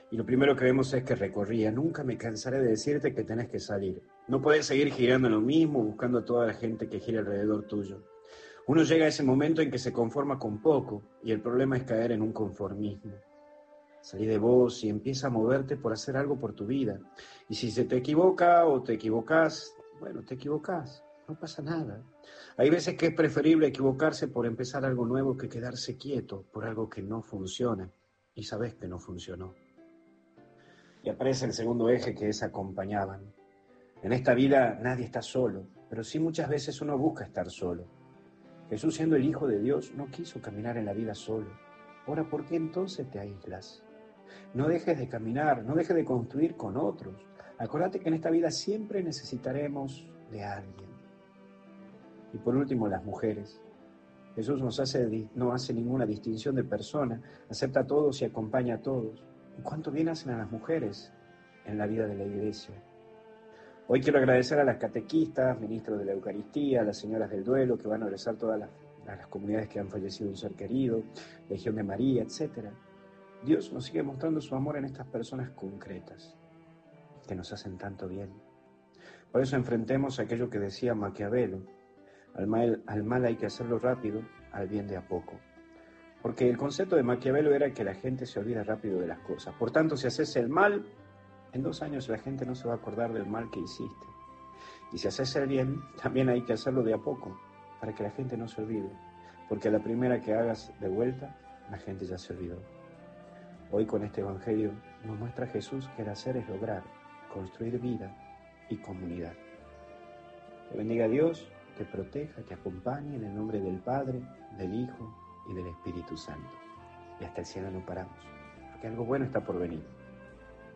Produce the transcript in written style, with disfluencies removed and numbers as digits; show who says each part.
Speaker 1: Y lo primero que vemos es que recorría. Nunca me cansaré de decirte que tenés que salir. No podés seguir girando en lo mismo, buscando a toda la gente que gira alrededor tuyo. Uno llega a ese momento en que se conforma con poco, y el problema es caer en un conformismo. Salí de vos y empieza a moverte por hacer algo por tu vida. Y si se te equivoca o te equivocás, bueno, te equivocás, no pasa nada. Hay veces que es preferible equivocarse por empezar algo nuevo que quedarse quieto por algo que no funciona. Y sabes que no funcionó. Y aparece el segundo eje, que es acompañaban. En esta vida nadie está solo, pero sí muchas veces uno busca estar solo. Jesús, siendo el Hijo de Dios, no quiso caminar en la vida solo. Ahora, ¿por qué entonces te aíslas? No dejes de caminar, no dejes de construir con otros. Acordate que en esta vida siempre necesitaremos de alguien. Y por último, las mujeres. Jesús no hace ninguna distinción de persona, acepta a todos y acompaña a todos. ¿Y cuánto bien hacen a las mujeres en la vida de la iglesia? Hoy quiero agradecer a las catequistas, ministros de la Eucaristía, a las señoras del duelo que van a rezar a las comunidades que han fallecido un ser querido, Legión de María, etc. Dios nos sigue mostrando su amor en estas personas concretas que nos hacen tanto bien. Por eso enfrentemos aquello que decía Maquiavelo: al mal hay que hacerlo rápido, al bien de a poco. Porque el concepto de Maquiavelo era que la gente se olvida rápido de las cosas. Por tanto, si haces el mal, en 2 años la gente no se va a acordar del mal que hiciste. Y si haces el bien, también hay que hacerlo de a poco, para que la gente no se olvide. Porque a la primera que hagas de vuelta, la gente ya se olvidó. Hoy con este Evangelio nos muestra Jesús que el hacer es lograr, construir vida y comunidad. Que bendiga a Dios, que proteja, que acompañe en el nombre del Padre, del Hijo y del Espíritu Santo. Y hasta el cielo no paramos, porque algo bueno está por venir.